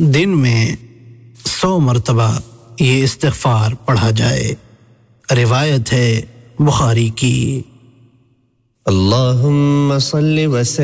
दिन में 100 मरतबा ये इस्तिग़फ़ार पढ़ा जाए। रिवायत है बुखारी की। अल्लाहुम्मा सल्लि व